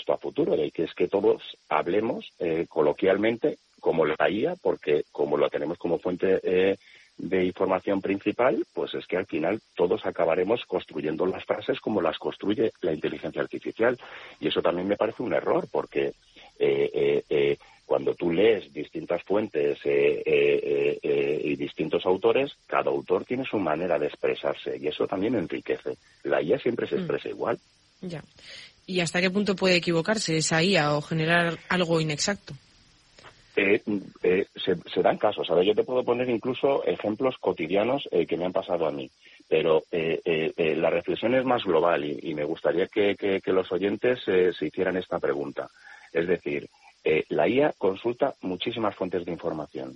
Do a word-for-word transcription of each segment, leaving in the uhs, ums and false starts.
esto a futuro, de que es que todos hablemos eh, coloquialmente como la I A, porque como lo tenemos como fuente eh, de información principal, pues es que al final todos acabaremos construyendo las frases como las construye la inteligencia artificial. Y eso también me parece un error, porque eh, eh, eh, cuando tú lees distintas fuentes eh, eh, eh, y distintos autores, cada autor tiene su manera de expresarse y eso también enriquece. La I A siempre se expresa mm. igual. Ya. ¿Y hasta qué punto puede equivocarse esa I A o generar algo inexacto? Eh, eh, se, se dan casos. A ver, yo te puedo poner incluso ejemplos cotidianos eh, que me han pasado a mí, pero eh, eh, eh, la reflexión es más global y, y me gustaría que, que, que los oyentes eh, se hicieran esta pregunta. Es decir, eh, la I A consulta muchísimas fuentes de información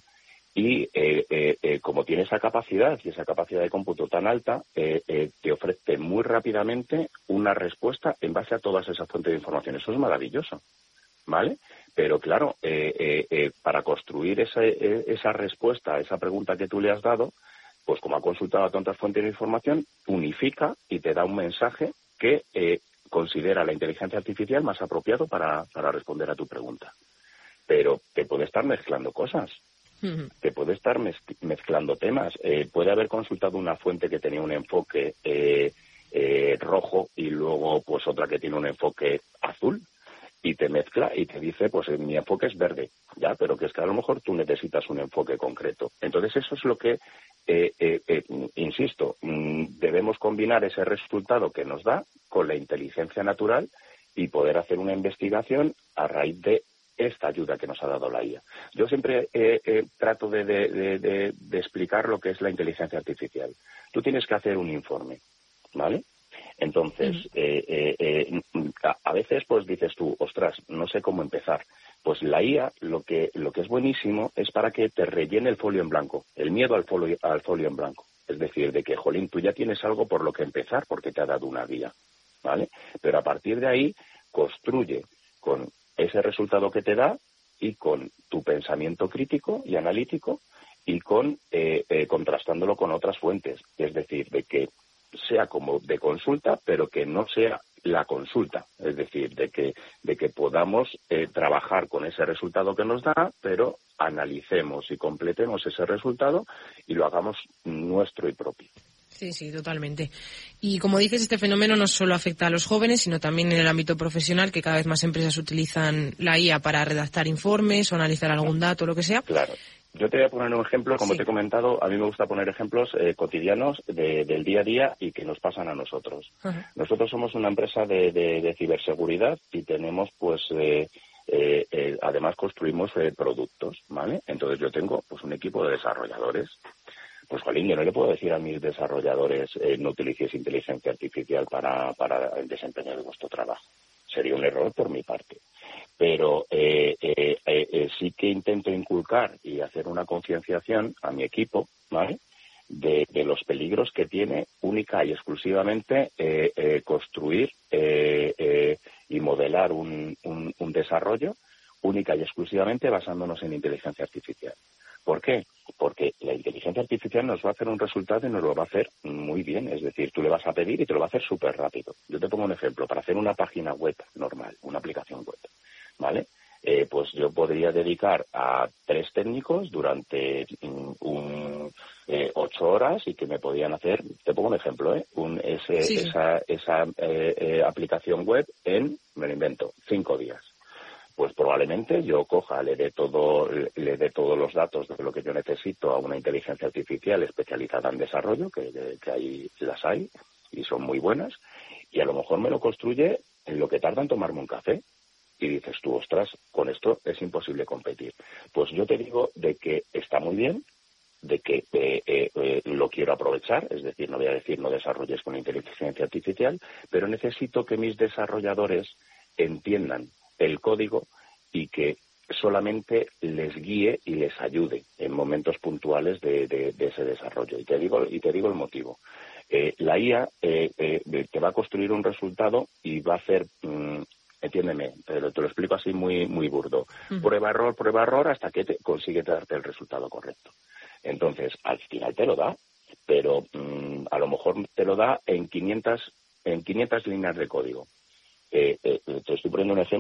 y eh, eh, eh, como tiene esa capacidad y esa capacidad de cómputo tan alta, eh, eh, te ofrece muy rápidamente una respuesta en base a todas esas fuentes de información. Eso es maravilloso, ¿vale? Pero claro, eh, eh, eh, para construir esa, eh, esa respuesta a esa pregunta que tú le has dado, pues como ha consultado a tantas fuentes de información, unifica y te da un mensaje que eh, considera la inteligencia artificial más apropiado para, para responder a tu pregunta. Pero te puede estar mezclando cosas, uh-huh. te puede estar mezc- mezclando temas. Eh, puede haber consultado una fuente que tenía un enfoque eh, eh, rojo y luego pues otra que tiene un enfoque azul. Y te mezcla y te dice, pues mi enfoque es verde, ya, pero que es que a lo mejor tú necesitas un enfoque concreto. Entonces eso es lo que, eh, eh, eh, insisto, mmm, debemos combinar ese resultado que nos da con la inteligencia natural y poder hacer una investigación a raíz de esta ayuda que nos ha dado la I A. Yo siempre eh, eh, trato de, de, de, de, de explicar lo que es la inteligencia artificial. Tú tienes que hacer un informe, ¿vale? Entonces, eh, eh, eh, a, a veces pues dices tú, ostras, no sé cómo empezar. Pues la I A lo que lo que es buenísimo es para que te rellene el folio en blanco, el miedo al folio, al folio en blanco. Es decir, de que, jolín, tú ya tienes algo por lo que empezar porque te ha dado una guía, ¿vale? Pero a partir de ahí, construye con ese resultado que te da y con tu pensamiento crítico y analítico y con eh, eh, contrastándolo con otras fuentes. Es decir, de que sea como de consulta, pero que no sea la consulta, es decir, de que de que podamos eh, trabajar con ese resultado que nos da, pero analicemos y completemos ese resultado y lo hagamos nuestro y propio. Sí, sí, totalmente. Y como dices, este fenómeno no solo afecta a los jóvenes, sino también en el ámbito profesional, que cada vez más empresas utilizan la I A para redactar informes o analizar algún dato, lo que sea. Claro. Yo te voy a poner un ejemplo, como sí. te he comentado, a mí me gusta poner ejemplos eh, cotidianos de, del día a día y que nos pasan a nosotros. Uh-huh. Nosotros somos una empresa de, de, de ciberseguridad y tenemos, pues, eh, eh, eh, además construimos eh, productos, ¿vale? Entonces yo tengo, pues, un equipo de desarrolladores. Pues, jolín, yo no le puedo decir a mis desarrolladores eh, no utilicéis inteligencia artificial para, para el desempeño de vuestro trabajo. Sería un error por mi parte. Pero eh, eh, eh, sí que intento inculcar y hacer una concienciación a mi equipo, ¿vale?, de, de los peligros que tiene única y exclusivamente eh, eh, construir eh, eh, y modelar un, un, un desarrollo única y exclusivamente basándonos en inteligencia artificial. ¿Por qué? Porque la inteligencia artificial nos va a hacer un resultado y nos lo va a hacer muy bien. Es decir, tú le vas a pedir y te lo va a hacer súper rápido. Yo te pongo un ejemplo. Para hacer una página web normal, una aplicación web, ¿vale? Eh, pues yo podría dedicar a tres técnicos durante un, un, eh, ocho horas y que me podían hacer, te pongo un ejemplo, ¿eh? Un, ese, sí. esa, esa eh, eh, aplicación web en, me lo invento, cinco días. Pues probablemente yo coja, le dé todo, le dé todos los datos de lo que yo necesito a una inteligencia artificial especializada en desarrollo, que, que ahí las hay y son muy buenas, y a lo mejor me lo construye en lo que tarda en tomarme un café. Y dices tú, ostras, con esto es imposible competir. Pues yo te digo de que está muy bien, de que eh, eh, eh, lo quiero aprovechar, es decir, no voy a decir no desarrolles con inteligencia artificial, pero necesito que mis desarrolladores entiendan el código y que solamente les guíe y les ayude en momentos puntuales de, de, de ese desarrollo. Y te digo, y te digo el motivo. Eh, la I A eh, eh, te va a construir un resultado y va a hacer, mmm, entiéndeme, pero te lo explico así muy muy burdo. Uh-huh. Prueba error, prueba error hasta que te consigue darte el resultado correcto. Entonces, al final te lo da, pero mmm, a lo mejor te lo da en quinientas, en quinientas líneas de código. Eh, eh, te estoy poniendo un ejemplo.